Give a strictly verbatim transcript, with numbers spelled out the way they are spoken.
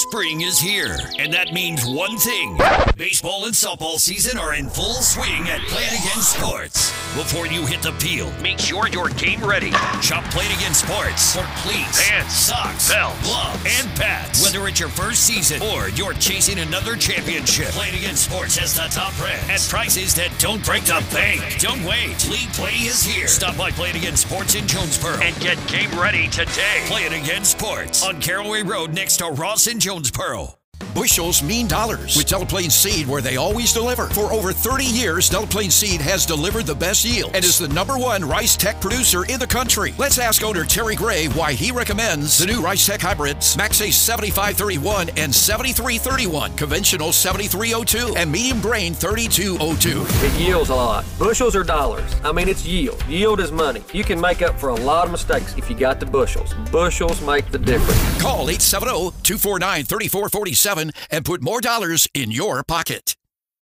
Spring is here, and that means one thing. Baseball and softball season are in full swing at Play It Again Sports. Before you hit the field, make sure you're game ready. Shop Play It Again Sports for cleats, pants, socks, belts, gloves, and pads. Whether it's your first season or you're chasing another championship, Play It Again Sports has the top brands at prices that don't break the bank. Don't wait. League Play is here. Stop by Play It Again Sports in Jonesboro and get game ready today. Play It Again Sports on Caraway Road next to Ross in Jonesboro. Bushels mean dollars with Delaplane Seed, where they always deliver. For over thirty years, Delaplane Seed has delivered the best yield and is the number one Rice Tech producer in the country. Let's ask owner Terry Gray why he recommends the new Rice Tech hybrids, Max Ace seventy-five thirty-one and seventy-three thirty-one, conventional seventy-three oh two, and medium grain thirty-two oh two. It yields a lot. Bushels are dollars. I mean, it's yield. Yield is money. You can make up for a lot of mistakes if you got the bushels. Bushels make the difference. Call eight seven zero, two four nine, three four four seven and put more dollars in your pocket.